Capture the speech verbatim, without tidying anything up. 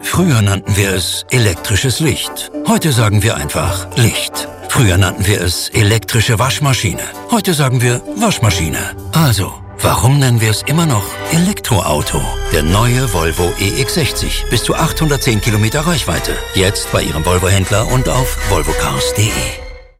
Früher nannten wir es elektrisches Licht. Heute sagen wir einfach Licht. Früher nannten wir es elektrische Waschmaschine. Heute sagen wir Waschmaschine. Also, warum nennen wir es immer noch Elektroauto? Der neue Volvo E X sechzig. Bis zu achthundertzehn Kilometer Reichweite. Jetzt bei Ihrem Volvo-Händler und auf volvo cars punkt de.